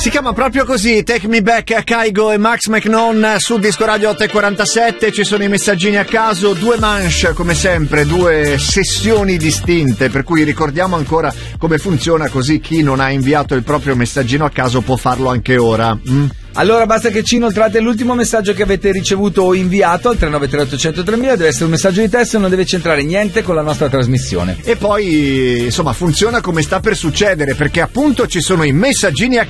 Si chiama proprio così, Take Me Back, Kygo e Max McNone su Disco Radio 8:47. Ci sono i messaggini a caso, due manche come sempre, due sessioni distinte, per cui ricordiamo ancora come funziona, così chi non ha inviato il proprio messaggino a caso può farlo anche ora. Allora basta che ci inoltrate l'ultimo messaggio che avete ricevuto o inviato al 393 3000, deve essere un messaggio di testo e non deve c'entrare niente con la nostra trasmissione. E poi insomma funziona come sta per succedere, perché appunto ci sono i messaggini a